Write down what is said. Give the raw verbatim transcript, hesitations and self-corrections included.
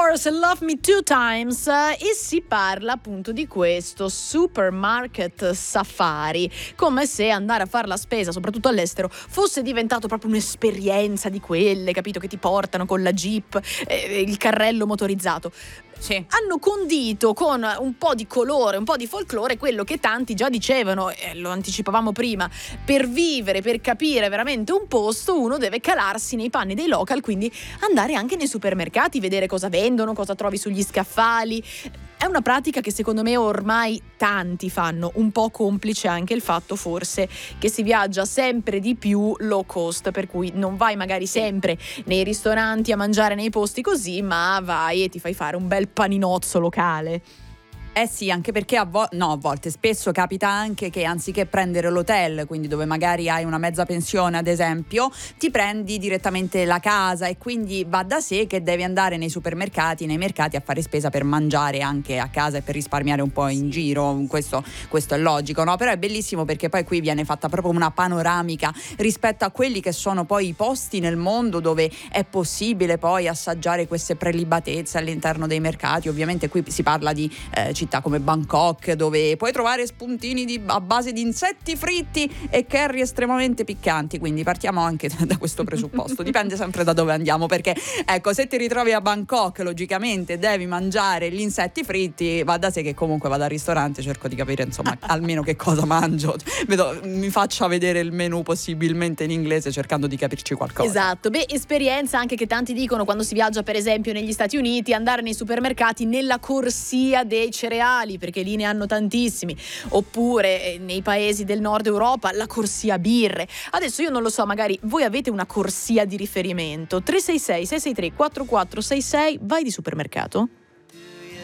Doors, Love Me Two Times, e si parla appunto di questo supermarket safari, come se andare a fare la spesa, soprattutto all'estero, fosse diventato proprio un'esperienza di quelle, capito, che ti portano con la Jeep, eh, il carrello motorizzato. Sì. Hanno condito con un po' di colore, un po' di folklore quello che tanti già dicevano, e lo anticipavamo prima: per vivere, per capire veramente un posto, uno deve calarsi nei panni dei local, quindi andare anche nei supermercati, vedere cosa vendono, cosa trovi sugli scaffali. È una pratica che secondo me ormai tanti fanno, un po' complice anche il fatto forse che si viaggia sempre di più low cost, per cui non vai magari sempre nei ristoranti a mangiare nei posti così, ma vai e ti fai fare un bel paninozzo locale. Eh sì, anche perché a, vo- no, a volte, spesso capita anche che anziché prendere l'hotel, quindi dove magari hai una mezza pensione ad esempio, ti prendi direttamente la casa, e quindi va da sé che devi andare nei supermercati, nei mercati a fare spesa per mangiare anche a casa e per risparmiare un po' in giro. Questo, questo è logico, no? Però è bellissimo perché poi qui viene fatta proprio una panoramica rispetto a quelli che sono poi i posti nel mondo dove è possibile poi assaggiare queste prelibatezze all'interno dei mercati. Ovviamente qui si parla di eh, città come Bangkok, dove puoi trovare spuntini di, a base di insetti fritti e curry estremamente piccanti, quindi partiamo anche da, da questo presupposto. Dipende sempre da dove andiamo, perché ecco, se ti ritrovi a Bangkok logicamente devi mangiare gli insetti fritti, va da sé che comunque vado al ristorante, cerco di capire insomma almeno che cosa mangio. Vedo, mi faccia vedere il menù possibilmente in inglese cercando di capirci qualcosa. Esatto, beh, esperienza anche che tanti dicono quando si viaggia per esempio negli Stati Uniti, andare nei supermercati nella corsia dei cereali, perché lì ne hanno tantissimi, oppure eh, nei paesi del nord Europa la corsia birre. Adesso io non lo so, magari voi avete una corsia di riferimento. Tre sei sei sei sei tre quattro quattro sei sei, vai di supermercato?